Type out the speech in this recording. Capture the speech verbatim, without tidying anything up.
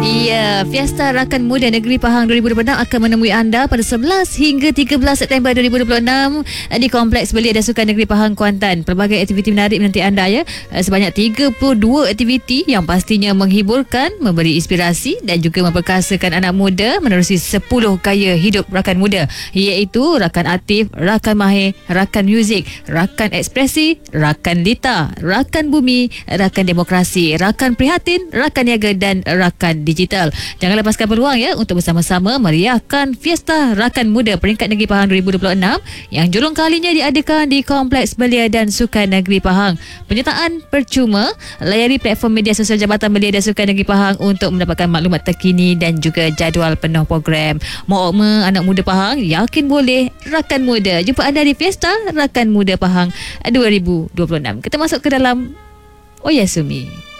Ya, Fiesta Rakan Muda Negeri Pahang dua ribu dua puluh enam akan menemui anda pada sebelas hingga tiga belas September dua ribu dua puluh enam di Kompleks Belia dan Sukan Negeri Pahang, Kuantan. Pelbagai aktiviti menarik menanti anda ya. Sebanyak tiga puluh dua aktiviti yang pastinya menghiburkan, memberi inspirasi dan juga memperkasakan anak muda menerusi sepuluh gaya hidup rakan muda, iaitu rakan aktif, rakan mahir, rakan muzik, rakan ekspresi, rakan lita, rakan bumi, rakan demokrasi, rakan prihatin, rakan niaga dan rakan digital. Jangan lepaskan peluang ya untuk bersama-sama meriahkan Fiesta Rakan Muda Peringkat Negeri Pahang dua ribu dua puluh enam yang julung kalinya diadakan di Kompleks Belia dan Sukan Negeri Pahang. Penyertaan percuma. Layari platform media sosial Jabatan Belia dan Sukan Negeri Pahang untuk mendapatkan maklumat terkini dan juga jadual penuh program. Mokma anak muda Pahang, yakin boleh rakan muda. Jumpa anda di Fiesta Rakan Muda Pahang dua ribu dua puluh enam. Kita masuk ke dalam Oyasumi.